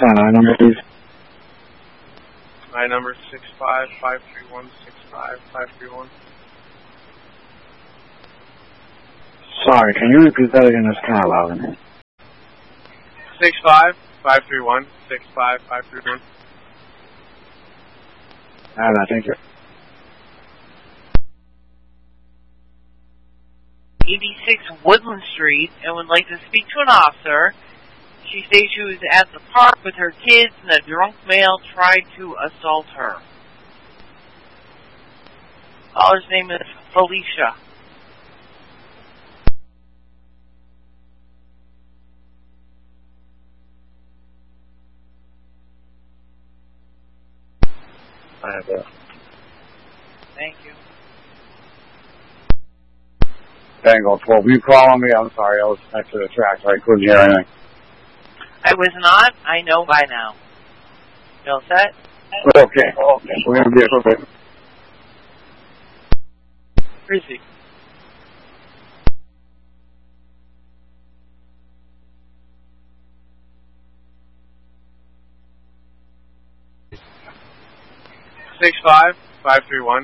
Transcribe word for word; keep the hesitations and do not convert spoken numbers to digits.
And I number please. My number is six five five three one six five five three one. Sorry, can you repeat that again? It's kind of loud in here. Six five five three one six five five three one. Alright, thank you. eighty-six Woodland Street and would like to speak to an officer. She states she was at the park with her kids and a drunk male tried to assault her. Caller's name is Felicia. I have a Thank you. Tango twelve. You calling me? I'm sorry, I was next to the track, so I couldn't hear anything. I was not. I know by now. You all set? Okay, okay. We're going to be a bit. Where is he? Six five five three one